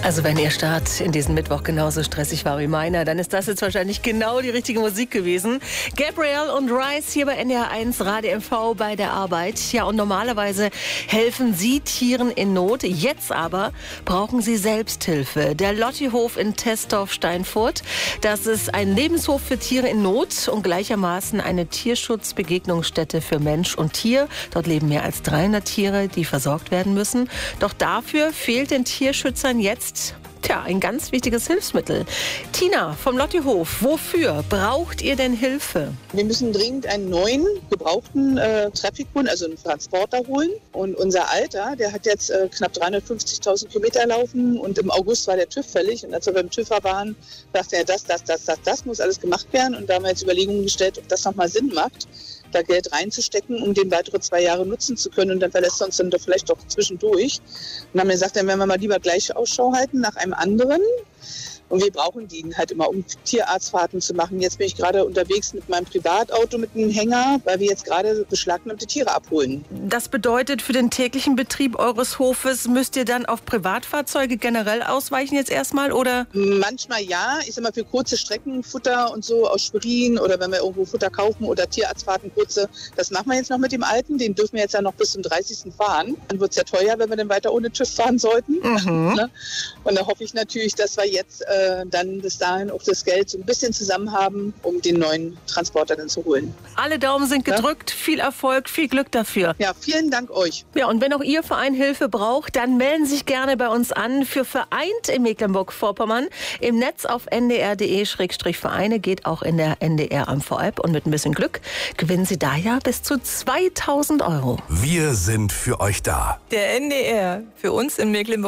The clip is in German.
Also wenn Ihr Start in diesen Mittwoch genauso stressig war wie meiner, dann ist das jetzt wahrscheinlich genau die richtige Musik gewesen. Gabriel und Rice hier bei NDR 1 Radio MV bei der Arbeit. Ja, und normalerweise helfen Sie Tieren in Not. Jetzt aber brauchen Sie Selbsthilfe. Der Lottihof in Tesdorf-Steinfurt, das ist ein Lebenshof für Tiere in Not und gleichermaßen eine Tierschutzbegegnungsstätte für Mensch und Tier. Dort leben mehr als 300 Tiere, die versorgt werden müssen. Doch dafür fehlt den Tierschützern jetzt ein ganz wichtiges Hilfsmittel. Tina vom Lottihof, wofür braucht ihr denn Hilfe? Wir müssen dringend einen neuen, gebrauchten Traffic-Hund, also einen Transporter holen. Und unser Alter, der hat jetzt knapp 350.000 Kilometer laufen und im August war der TÜV fällig. Und als wir beim TÜV waren, sagte er, das muss alles gemacht werden. Und da haben wir jetzt Überlegungen gestellt, ob das nochmal Sinn macht, da Geld reinzustecken, um den weitere 2 Jahre nutzen zu können. Und dann verlässt er uns dann doch vielleicht doch zwischendurch. Und haben wir gesagt, dann werden wir mal lieber gleich Ausschau halten nach einem anderen. Und wir brauchen den halt immer, um Tierarztfahrten zu machen. Jetzt bin ich gerade unterwegs mit meinem Privatauto mit einem Hänger, weil wir jetzt gerade beschlagnahmte Tiere abholen. Das bedeutet, für den täglichen Betrieb eures Hofes müsst ihr dann auf Privatfahrzeuge generell ausweichen jetzt erstmal, oder? Manchmal ja. Ich sag mal, für kurze Strecken, Futter und so aus Schwerin oder wenn wir irgendwo Futter kaufen oder Tierarztfahrten kurze, das machen wir jetzt noch mit dem Alten. Den dürfen wir jetzt ja noch bis zum 30. fahren. Dann wird es ja teuer, wenn wir dann weiter ohne TÜV fahren sollten. Mhm. Und da hoffe ich natürlich, dass wir jetzt dann bis dahin auch das Geld so ein bisschen zusammen haben, um den neuen Transporter dann zu holen. Alle Daumen sind gedrückt. Ja? Viel Erfolg, viel Glück dafür. Ja, vielen Dank euch. Ja, und wenn auch Ihr Verein Hilfe braucht, dann melden Sie sich gerne bei uns an für Vereint in Mecklenburg-Vorpommern. Im Netz auf ndr.de/Vereine geht auch in der NDR MV-App. Und mit ein bisschen Glück gewinnen Sie da ja bis zu 2.000 €. Wir sind für euch da. Der NDR, für uns in Mecklenburg-Vorpommern.